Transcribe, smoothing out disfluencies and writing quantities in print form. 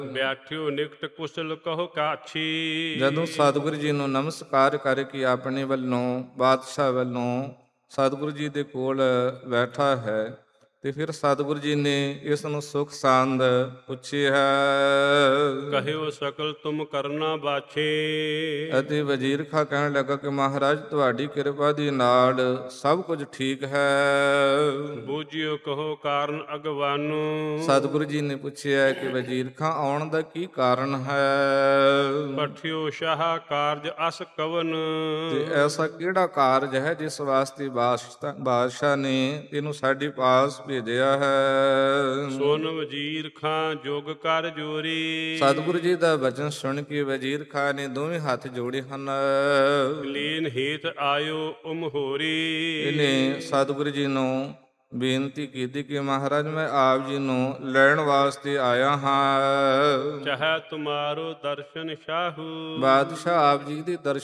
ਬੈਠਿਓ ਨਿਕਟ ਕੁਸ਼ਲ ਕਹੋ ਕਾਛੀ। ਜਦੋਂ ਸਤਿਗੁਰੂ ਜੀ ਨੂੰ ਨਮਸਕਾਰ ਕਰਕੇ ਆਪਣੇ ਵੱਲੋਂ ਬਾਦਸ਼ਾਹ ਵੱਲੋਂ ਸਤਿਗੁਰੂ ਜੀ ਦੇ ਕੋਲ ਬੈਠਾ ਹੈ ਤੇ ਫਿਰ ਸਤਿਗੁਰੂ ਜੀ ਨੇ ਇਸ ਨੂੰ ਸੁਖ ਸਾਂਦ ਪੁੱਛਿਆ। ਕਹਿਓ ਸਕਲ ਤੁਮ ਕਰਨਾ ਬਾਛੇ। ਅਤੇ ਵਜ਼ੀਰ ਖਾਂ ਕਹਿਣ ਲੱਗਾ ਕਿ ਮਹਾਰਾਜ ਤੁਹਾਡੀ ਕਿਰਪਾ ਦੇ ਨਾਲ ਸਭ ਕੁਝ ਠੀਕ ਹੈ। ਬੂਝਿਓ ਕਹੋ ਕਾਰਨ ਅਗਵਾਨੂ। ਸਤਿਗੁਰੂ ਜੀ ਨੇ ਪੁੱਛਿਆ ਕਿ ਵਜ਼ੀਰ ਖਾਂ ਆਉਣ ਦਾ ਕੀ ਕਾਰਨ ਹੈ। ਪਠਿਓ ਸ਼ਾਹ ਕਾਰਜ ਅਸ ਕਵਨ। ਤੇ ਐਸਾ ਕਿਹੜਾ ਕਾਰਜ ਹੈ ਜਿਸ ਵਾਸਤੇ ਬਾਦਸ਼ਾਹ ਨੇ ਇਹਨੂੰ ਸਾਡੇ ਪਾਸ ਭੇਜਿਆ ਹੈ। ਸੁਨ ਵਜ਼ੀਰ ਖਾਂ ਜੁਗ ਕਰ ਜੋਰੀ। ਸਤਿਗੁਰੂ ਜੀ ਦਾ ਵਚਨ ਸੁਣ ਕੇ ਵਜ਼ੀਰ ਖਾਂ ਨੇ ਦੋਵੇਂ ਹੱਥ ਜੋੜੇ ਹਨ। ਲੀਨ ਹੇਤ ਆਇਓ ਉਮਹੋਰੀ। ਇਹਨੇ ਸਤਿਗੁਰੂ ਜੀ ਨੂੰ ਬੇਨਤੀ ਕੀਤੀ ਕਿ ਮਹਾਰਾਜ ਮੈਂ ਆਪ ਜੀ ਨੂੰ ਲੈਣ ਵਾਸਤੇ ਆਇਆ ਹਾਂ। ਚਾਹੇ ਤੁਮਾਰੋ ਦਰਸ਼ਨ ਸ਼ਾਹੂ। ਬਾਦਸ਼ਾਹ ਆਪ ਜੀ ਦੇ ਦਰਸ਼ਨ